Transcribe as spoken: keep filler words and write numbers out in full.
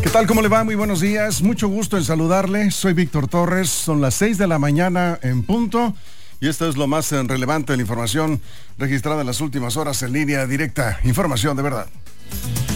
¿Qué tal? ¿Cómo le va? Muy buenos días. Mucho gusto en saludarle. Soy Víctor Torres. Son las seis de la mañana en punto. Y esto es lo más relevante de la información registrada en las últimas horas en línea directa. Información de verdad.